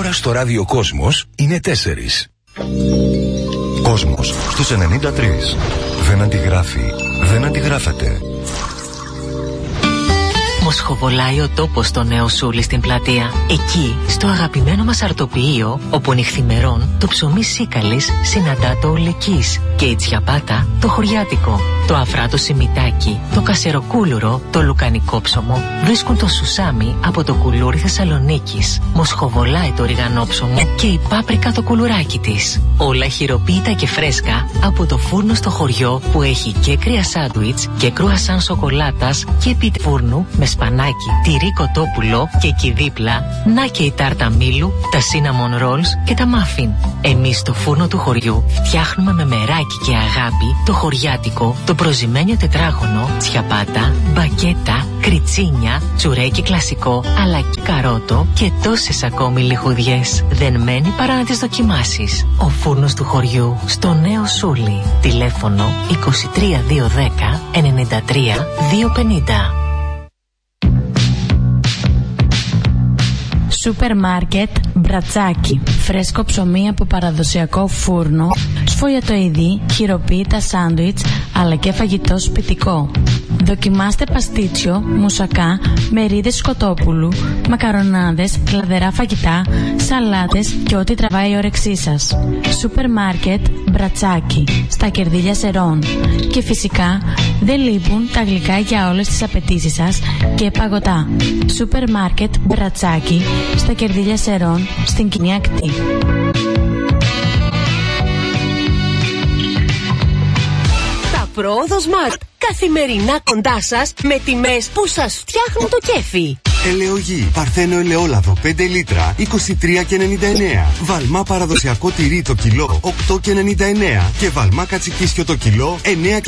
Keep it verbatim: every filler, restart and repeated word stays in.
ώρα στο ράδιο Κόσμος είναι τέσσερις. Κόσμος στους ενενήντα τρία. Δεν αντιγράφει, δεν αντιγράφεται. Μοσχοβολάει ο τόπος στο Νέο Σούλι στην πλατεία. Εκεί, στο αγαπημένο μας αρτοποιείο, όπου νυχθημερών το ψωμί σίκαλης συναντά το ολεκής και η τσιαπάτα το χωριάτικο. Το αφράτο σιμιτάκι, το κασεροκούλουρο, το λουκανικό ψωμο βρίσκουν το σουσάμι από το κουλούρι Θεσσαλονίκης. Μοσχοβολάει το ριγανόψωμο και η πάπρικα το κουλουράκι της. Όλα χειροποίητα και φρέσκα από το φούρνο στο χωριό που έχει και κρύα σάντουιτς και κρουασάν σοκολάτας και πίτε φούρνου με σπανάκι, τυρί κοτόπουλο και εκεί δίπλα να και η τάρτα μήλου, τα cinnamon rolls και τα muffin. Εμείς στο φούρνο του χωριού φτιάχνουμε με μεράκι και αγάπη το χωριάτικο, το προζυμένιο τετράγωνο, τσιαπάτα, μπακέτα, κριτσίνια, τσουρέκι κλασικό, αλλά και καρότο και τόσες ακόμη λιχουδιές. Δεν μένει παρά να τις δοκιμάσεις. Ο φούρνος του χωριού στο Νέο Σούλι. Τηλέφωνο είκοσι τρία διακόσια δέκα ενενήντα τρία διακόσια πενήντα. Σούπερ μάρκετ Μπρατσάκι. Φρέσκο ψωμί από παραδοσιακό φούρνο, σφολιατοειδή, χειροποίητα σάντουιτς, αλλά και φαγητό σπιτικό. Δοκιμάστε παστίτσιο, μουσακά, μερίδες σκοτόπουλου, μακαρονάδες, κλαδερά φαγητά, σαλάτες και ό,τι τραβάει η όρεξή σας. Σούπερ μάρκετ Μπρατσάκι, στα Κερδίλια Σερών. Και φυσικά δεν λείπουν τα γλυκά για όλες τις απαιτήσεις σας και παγωτά. Σούπερ μάρκετ Μπρατσάκι, στα Κερδίλια Σερών, στην Κοινή Ακτή. Τα Πρόοδο Smart. Καθημερινά κοντά σας με τιμές που σας φτιάχνουν το κέφι. Ελαιογή, Παρθένο ελαιόλαδο πέντε λίτρα, είκοσι τρία και ενενήντα εννέα. Βαλμά παραδοσιακό τυρί το κιλό, οκτώ και ενενήντα εννέα. Και βαλμά κατσικίσιο το κιλό, εννέα και